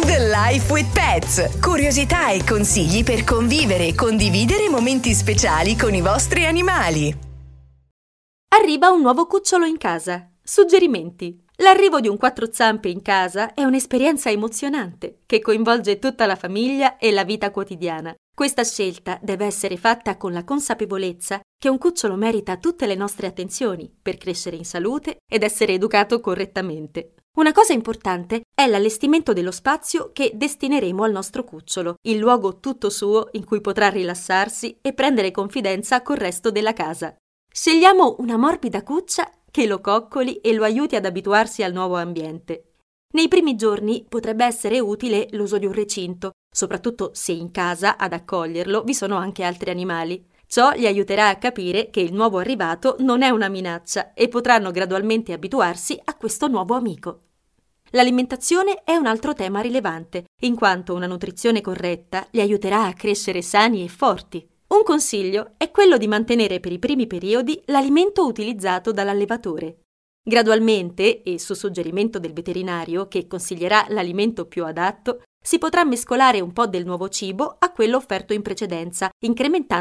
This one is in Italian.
The Life with Pets. Curiosità e consigli per convivere e condividere momenti speciali con i vostri animali. Arriva un nuovo cucciolo in casa. Suggerimenti. L'arrivo di un quattro zampe in casa è un'esperienza emozionante che coinvolge tutta la famiglia e la vita quotidiana. Questa scelta deve essere fatta con la consapevolezza che un cucciolo merita tutte le nostre attenzioni per crescere in salute ed essere educato correttamente. Una cosa importante è l'allestimento dello spazio che destineremo al nostro cucciolo, il luogo tutto suo in cui potrà rilassarsi e prendere confidenza col resto della casa. Scegliamo una morbida cuccia che lo coccoli e lo aiuti ad abituarsi al nuovo ambiente. Nei primi giorni potrebbe essere utile l'uso di un recinto, soprattutto se in casa ad accoglierlo vi sono anche altri animali. Ciò gli aiuterà a capire che il nuovo arrivato non è una minaccia e potranno gradualmente abituarsi a questo nuovo amico. L'alimentazione è un altro tema rilevante, in quanto una nutrizione corretta li aiuterà a crescere sani e forti. Un consiglio è quello di mantenere per i primi periodi l'alimento utilizzato dall'allevatore. Gradualmente, e su suggerimento del veterinario che consiglierà l'alimento più adatto, si potrà mescolare un po' del nuovo cibo a quello offerto in precedenza, incrementando